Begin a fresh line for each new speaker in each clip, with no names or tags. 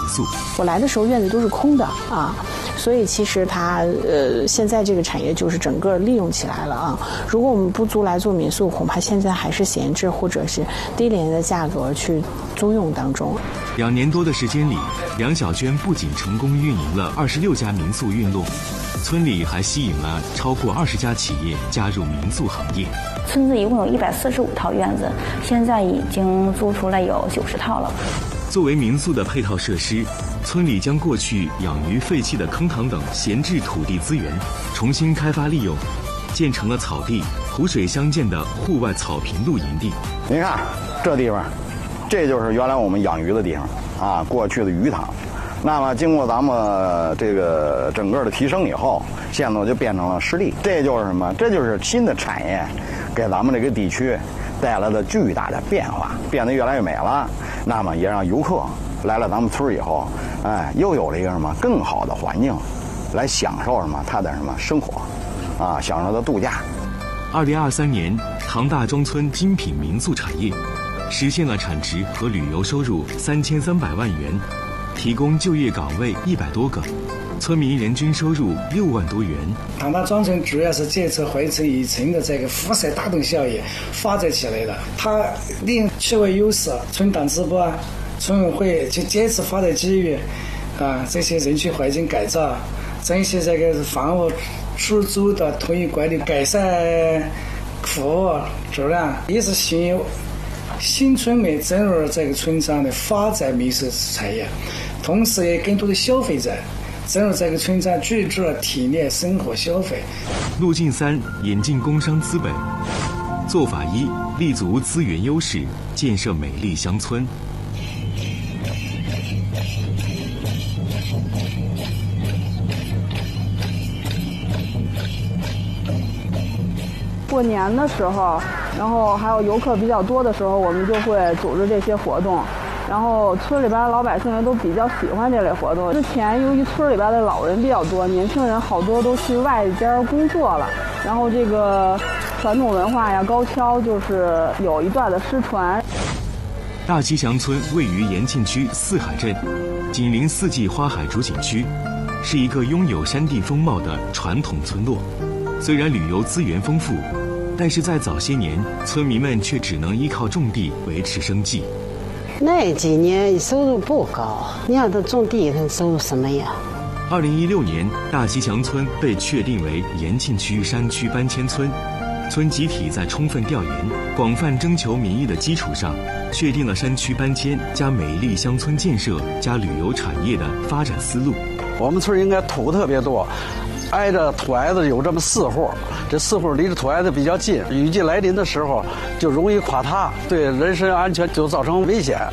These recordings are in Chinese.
宿。
我来的时候院子都是空的啊，所以其实它现在这个产业就是整个利用起来了啊。如果我们不租来做民宿，恐怕现在还是闲置或者是低廉的价格去租用当中。
2年多的时间里，梁小娟不仅成功运营了26家民宿运动，村里还吸引了超过20家企业加入民宿行业。
村子一共有145套院子，现在已经租出来有90套了。
作为民宿的配套设施，村里将过去养鱼废弃的坑塘等闲置土地资源重新开发利用，建成了草地、湖水相间的户外草坪露营地。
您看这地方，这就是原来我们养鱼的地方啊，过去的鱼塘。那么经过咱们这个整个的提升以后，现在就变成了湿地。这就是什么？这就是新的产业给咱们这个地区带来的巨大的变化，变得越来越美了。那么也让游客来了咱们村以后，又有了一个什么更好的环境，来享受什么他的什么生活，啊，享受的度假。
2023年，唐大庄村精品民宿产业实现了产值和旅游收入3300万元，提供就业岗位100多个，村民人均收入6万多元。
唐大庄村主要是借助惠村一村的这个辐射打动效应发展起来的。它利用区位优势，村党支部、村委会去借此发展机遇，这些人群环境改造，珍惜这个房屋出租的统一管理，改善服务质量，也是吸引新村民进入这个村庄的发展民宿产业，同时也更多的消费者进入这个村庄居住、体验、生活、消费。
路径3，引进工商资本。做法1，立足资源优势，建设美丽乡村。
过年的时候，然后还有游客比较多的时候，我们就会组织这些活动。然后村里边的老百姓都比较喜欢这类活动。之前由于村里边的老人比较多，年轻人好多都去外边工作了，然后这个传统文化呀、高跷就是有一段的失传。
大吉祥村位于延庆区四海镇，紧邻四季花海主景区，是一个拥有山地风貌的传统村落。虽然旅游资源丰富，但是在早些年，村民们却只能依靠种地维持生计。
那几年收入不高，你要都种地，它收入什么呀
？2016年，大吉祥村被确定为延庆区山区搬迁村，村集体在充分调研、广泛征求民意的基础上，确定了山区搬迁加美丽乡村建设加旅游产业的发展思路。
我们村应该土特别多，挨着土矮子有这么4户，这4户离着土矮子比较近，雨季来临的时候就容易垮塌，对人身安全就造成危险。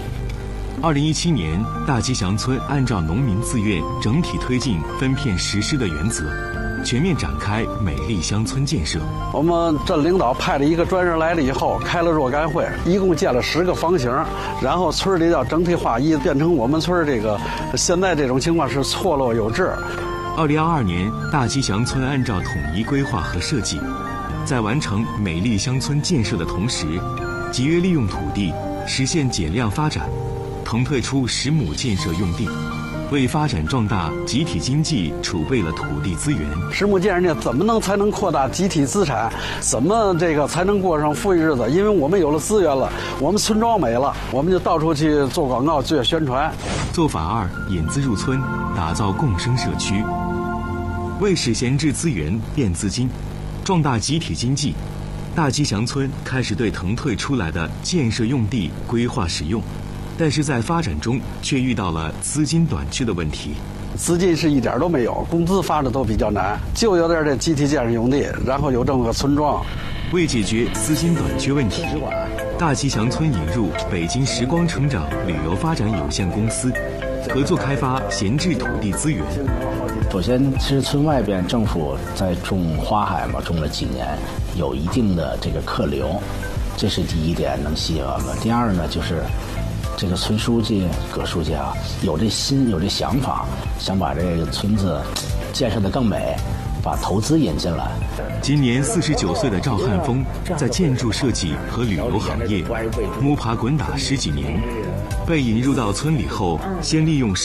2017年，大吉祥村按照农民自愿整体推进分片实施的原则，全面展开美丽乡村建设。
我们镇领导派了一个专人来了以后，开了若干会，一共建了10个房型，然后村里要整体划一，变成我们村这个现在这种情况是错落有致。
2022年，大吉祥村按照统一规划和设计，在完成美丽乡村建设的同时，节约利用土地，实现减量发展，腾退出10亩建设用地，为发展壮大集体经济储备了土地资源。
10亩建设怎么才能扩大集体资产？怎么才能过上富裕日子？因为我们有了资源了，我们村庄没了，我们就到处去做广告、做宣传。
做法2，引资入村，打造共生社区。为使闲置资源变资金，壮大集体经济，大吉祥村开始对腾退出来的建设用地规划使用，但是在发展中却遇到了资金短缺的问题。
资金是一点都没有，工资发的都比较难，就有点这集体建设用地，然后有这么个村庄。
为解决资金短缺问题，大吉祥村引入北京时光成长旅游发展有限公司，合作开发闲置土地资源。
首先，其实村外边政府在种花海嘛，种了几年，有一定的这个客流，这是第一点能吸引我们。第二呢，就是这个村书记、葛书记啊，有这心，有这想法，想把这个村子建设得更美，把投资引进来。
今年49岁的赵汉峰，在建筑设计和旅游行业摸爬滚打10几年，被引入到村里后，先利用